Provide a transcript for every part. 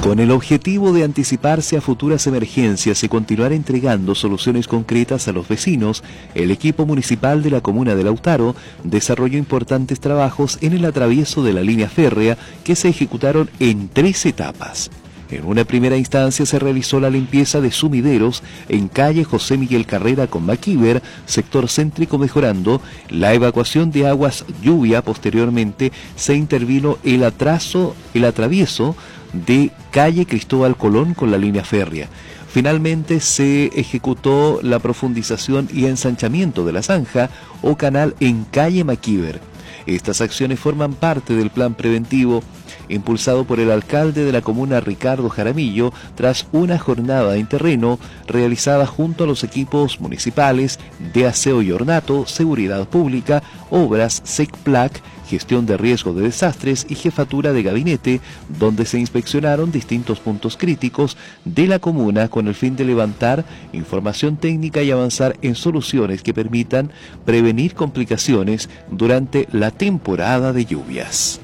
Con el objetivo de anticiparse a futuras emergencias y continuar entregando soluciones concretas a los vecinos, el equipo municipal de la comuna de Lautaro desarrolló importantes trabajos en el atravieso de la línea férrea que se ejecutaron en 3 etapas. En una primera instancia se realizó la limpieza de sumideros en calle José Miguel Carrera con Maquiver, sector céntrico, mejorando la evacuación de aguas lluvia. Posteriormente se intervino el atravieso de calle Cristóbal Colón con la línea férrea. Finalmente se ejecutó la profundización y ensanchamiento de la zanja o canal en calle Maquiver. Estas acciones forman parte del plan preventivo impulsado por el alcalde de la comuna, Ricardo Jaramillo, tras una jornada en terreno realizada junto a los equipos municipales de aseo y ornato, seguridad pública, obras, SECPLAC, gestión de riesgo de desastres y jefatura de gabinete, donde se inspeccionaron distintos puntos críticos de la comuna con el fin de levantar información técnica y avanzar en soluciones que permitan prevenir complicaciones durante la temporada de lluvias.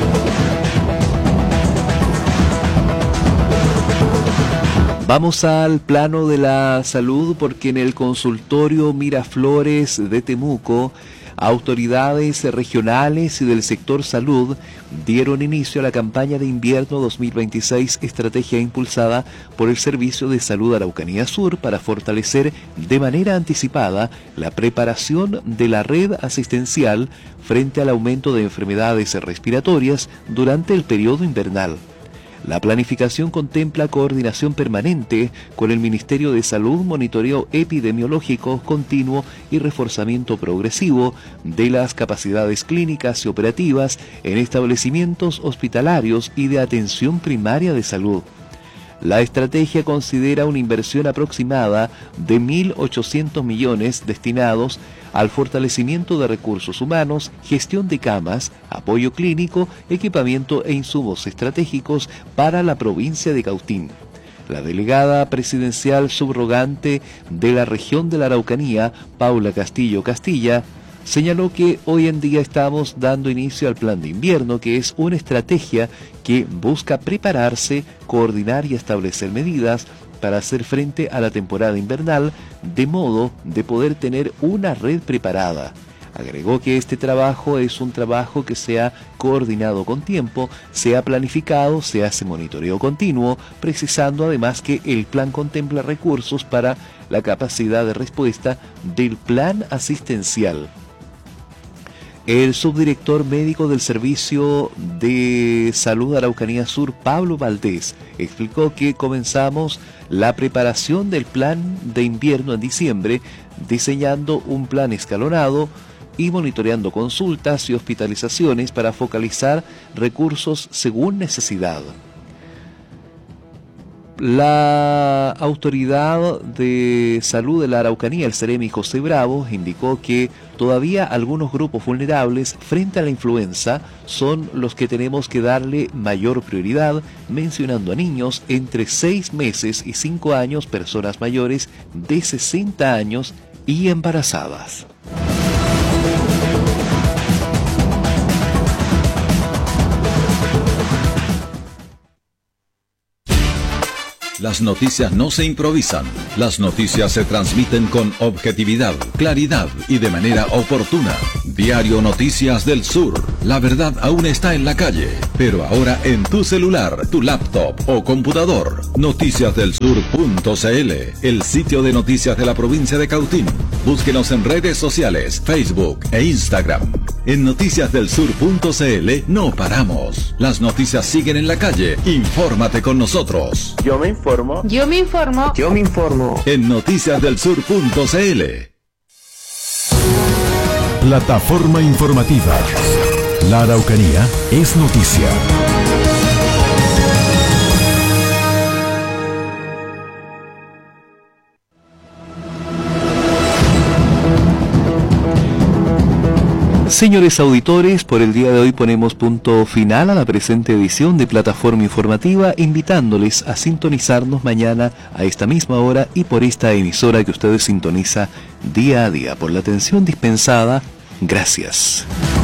Vamos al plano de la salud, porque en el consultorio Miraflores de Temuco, autoridades regionales y del sector salud dieron inicio a la campaña de invierno 2026, estrategia impulsada por el Servicio de Salud Araucanía Sur para fortalecer de manera anticipada la preparación de la red asistencial frente al aumento de enfermedades respiratorias durante el periodo invernal. La planificación contempla coordinación permanente con el Ministerio de Salud, monitoreo epidemiológico continuo y reforzamiento progresivo de las capacidades clínicas y operativas en establecimientos hospitalarios y de atención primaria de salud. La estrategia considera una inversión aproximada de 1.800 millones destinados al fortalecimiento de recursos humanos, gestión de camas, apoyo clínico, equipamiento e insumos estratégicos para la provincia de Cautín. La delegada presidencial subrogante de la región de la Araucanía, Paula Castillo Castilla, señaló que hoy en día estamos dando inicio al plan de invierno, que es una estrategia que busca prepararse, coordinar y establecer medidas para hacer frente a la temporada invernal, de modo de poder tener una red preparada. Agregó que este trabajo es un trabajo que se ha coordinado con tiempo, se ha planificado, se hace monitoreo continuo, precisando además que el plan contempla recursos para la capacidad de respuesta del plan asistencial. El subdirector médico del Servicio de Salud Araucanía Sur, Pablo Valdés, explicó que comenzamos la preparación del plan de invierno en diciembre, diseñando un plan escalonado y monitoreando consultas y hospitalizaciones para focalizar recursos según necesidad. La autoridad de salud de la Araucanía, el Seremi José Bravo, indicó que todavía algunos grupos vulnerables frente a la influenza son los que tenemos que darle mayor prioridad, mencionando a niños entre 6 meses y 5 años, personas mayores de 60 años y embarazadas. Las noticias no se improvisan, las noticias se transmiten con objetividad, claridad y de manera oportuna. Diario Noticias del Sur, la verdad aún está en la calle, pero ahora en tu celular, tu laptop o computador. Noticiasdelsur.cl, el sitio de noticias de la provincia de Cautín. Búsquenos en redes sociales, Facebook e Instagram. En noticiasdelsur.cl no paramos. Las noticias siguen en la calle. Infórmate con nosotros. Yo me informo. Yo me informo. Yo me informo. En noticiasdelsur.cl. Plataforma informativa. La Araucanía es noticia. Señores auditores, por el día de hoy ponemos punto final a la presente edición de Plataforma Informativa, invitándoles a sintonizarnos mañana a esta misma hora y por esta emisora que ustedes sintoniza día a día. Por la atención dispensada, gracias.